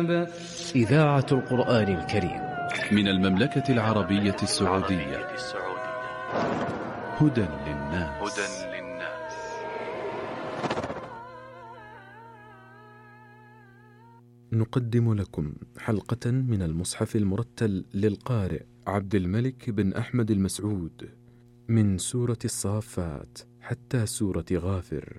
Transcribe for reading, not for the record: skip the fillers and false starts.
الكتاب. إذاعة القرآن الكريم من المملكة العربية السعودية. هدى للناس. نقدم لكم حلقة من المصحف المرتل للقارئ عبد الملك بن أحمد المسعود من سورة الصافات حتى سورة غافر.